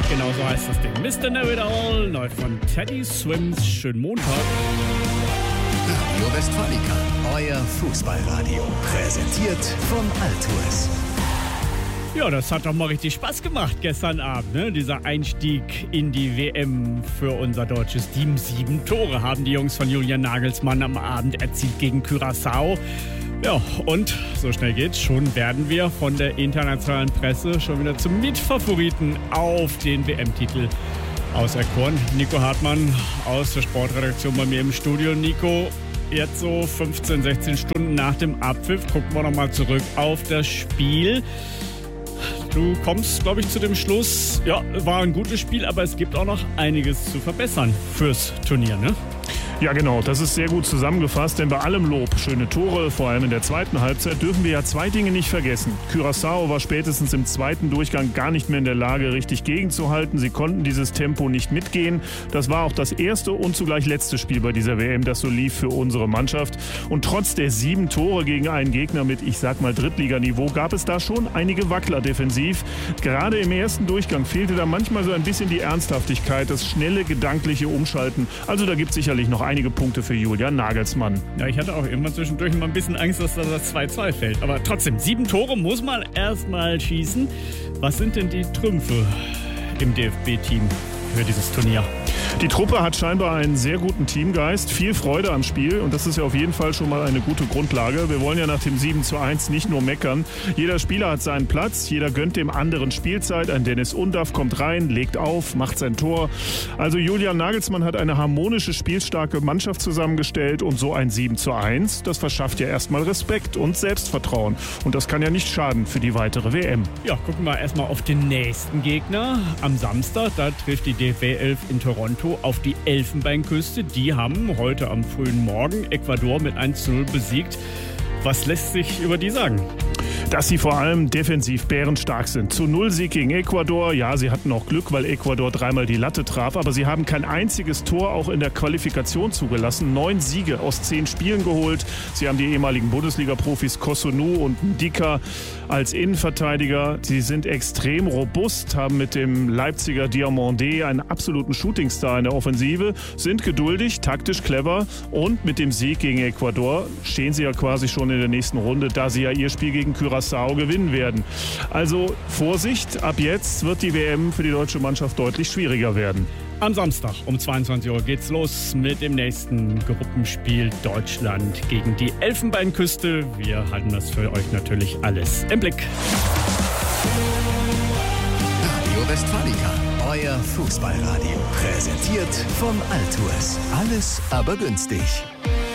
Genau so heißt das Ding. Mr. Know It All, neu von Teddy Swims. Schönen Montag. Radio Westfalica, euer Fußballradio. Präsentiert von Altours. Ja, das hat doch mal richtig Spaß gemacht gestern Abend, ne? Dieser Einstieg in die WM für unser deutsches Team. 7 Tore haben die Jungs von Julian Nagelsmann am Abend erzielt gegen Curaçao. Ja, und so schnell geht's, schon werden wir von der internationalen Presse schon wieder zum Mitfavoriten auf den WM-Titel auserkoren. Nico Hartmann aus der Sportredaktion bei mir im Studio. Nico, jetzt so 15, 16 Stunden nach dem Abpfiff gucken wir nochmal zurück auf das Spiel. Du kommst, glaube ich, zu dem Schluss, ja, war ein gutes Spiel, aber es gibt auch noch einiges zu verbessern fürs Turnier, ne? Ja genau, das ist sehr gut zusammengefasst, denn bei allem Lob, schöne Tore, vor allem in der zweiten Halbzeit, dürfen wir ja 2 Dinge nicht vergessen. Curaçao war spätestens im zweiten Durchgang gar nicht mehr in der Lage, richtig gegenzuhalten. Sie konnten dieses Tempo nicht mitgehen. Das war auch das erste und zugleich letzte Spiel bei dieser WM, das so lief für unsere Mannschaft. Und trotz der 7 Tore gegen einen Gegner mit, ich sag mal, Drittliganiveau, gab es da schon einige Wackler defensiv. Gerade im ersten Durchgang fehlte da manchmal so ein bisschen die Ernsthaftigkeit, das schnelle, gedankliche Umschalten. Also da gibt es sicherlich noch einige Punkte für Julian Nagelsmann. Ja, ich hatte auch immer zwischendurch mal ein bisschen Angst, dass da das 2-2 fällt. Aber trotzdem, 7 Tore muss man erstmal schießen. Was sind denn die Trümpfe im DFB-Team für dieses Turnier? Die Truppe hat scheinbar einen sehr guten Teamgeist, viel Freude am Spiel und das ist ja auf jeden Fall schon mal eine gute Grundlage. Wir wollen ja nach dem 7:1 nicht nur meckern. Jeder Spieler hat seinen Platz, jeder gönnt dem anderen Spielzeit. Ein Dennis Undaff kommt rein, legt auf, macht sein Tor. Also Julian Nagelsmann hat eine harmonische, spielstarke Mannschaft zusammengestellt und so ein 7:1, das verschafft ja erstmal Respekt und Selbstvertrauen. Und das kann ja nicht schaden für die weitere WM. Ja, gucken wir erstmal auf den nächsten Gegner. Am Samstag, da trifft die DFB 11 in Toronto auf die Elfenbeinküste. Die haben heute am frühen Morgen Ecuador mit 1:0 besiegt. Was lässt sich über die sagen? Dass sie vor allem defensiv bärenstark sind. Zu 0 Sieg gegen Ecuador. Ja, sie hatten auch Glück, weil Ecuador 3-mal die Latte traf. Aber sie haben kein einziges Tor auch in der Qualifikation zugelassen. 9 Siege aus 10 Spielen geholt. Sie haben die ehemaligen Bundesliga-Profis Cossonu und Ndika als Innenverteidiger. Sie sind extrem robust, haben mit dem Leipziger Diomandé einen absoluten Shootingstar in der Offensive, sind geduldig, taktisch clever und mit dem Sieg gegen Ecuador stehen sie ja quasi schon in der nächsten Runde, da sie ja ihr Spiel gegen Curaçao gewinnen werden. Also Vorsicht, ab jetzt wird die WM für die deutsche Mannschaft deutlich schwieriger werden. Am Samstag um 22 Uhr geht's los mit dem nächsten Gruppenspiel Deutschland gegen die Elfenbeinküste. Wir halten das für euch natürlich alles im Blick. Radio Westfalica, euer Fußballradio. Präsentiert von Altours. Alles aber günstig.